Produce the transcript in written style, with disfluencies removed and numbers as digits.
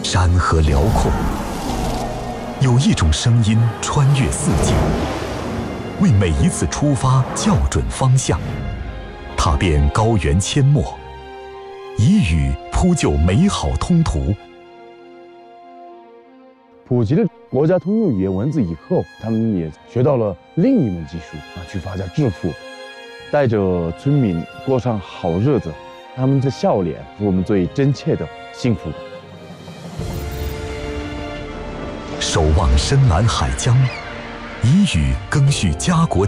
山河辽阔，有一种声音穿越四季，为每一次出发校准方向，踏遍高原阡陌，以语铺就美好通途。 普及了国家通用语言文字以后，他们也学到了另一门技术去发家致富，带着村民过上好日子。他们的笑脸是我们最真切的幸福感。 守望深蓝海疆，以语赓续家国